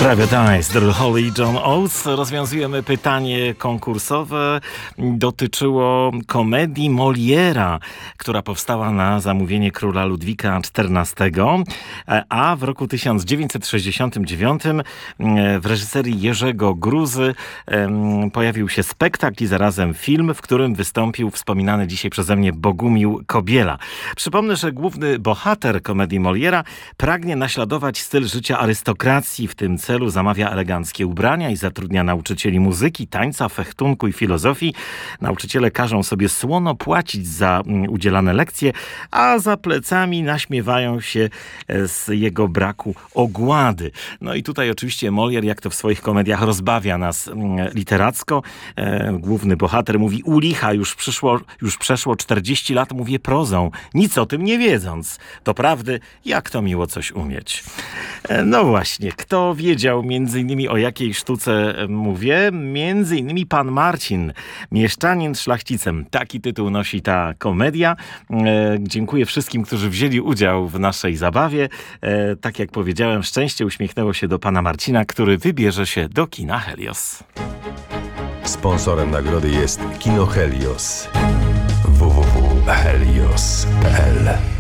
Paradise, The Holy John Oates. Rozwiązujemy pytanie konkursowe. Dotyczyło komedii Moliera, która powstała na zamówienie króla Ludwika XIV, a w roku 1969 w reżyserii Jerzego Gruzy pojawił się spektakl i zarazem film, w którym wystąpił wspominany dzisiaj przeze mnie Bogumił Kobiela. Przypomnę, że główny bohater komedii Moliera pragnie naśladować styl życia arystokracji. W tym celu zamawia eleganckie ubrania i zatrudnia nauczycieli muzyki, tańca, fechtunku i filozofii. Nauczyciele każą sobie słono płacić za udzielane lekcje, a za plecami naśmiewają się z jego braku ogłady. No i tutaj oczywiście Molière, jak to w swoich komediach, rozbawia nas literacko. Główny bohater mówi: u licha już przeszło 40 lat, mówię prozą, nic o tym nie wiedząc. Doprawdy, jak to miło coś umieć. No właśnie, kto wiedział między innymi o jakiej sztuce mówię? Między innymi pan Marcin, mieszczanin szlachcicem. Taki tytuł nosi ta komedia. Dziękuję wszystkim, którzy wzięli udział w naszej zabawie. Tak jak powiedziałem, szczęście uśmiechnęło się do pana Marcina, który wybierze się do kina Helios. Sponsorem nagrody jest Kino Helios. www.helios.pl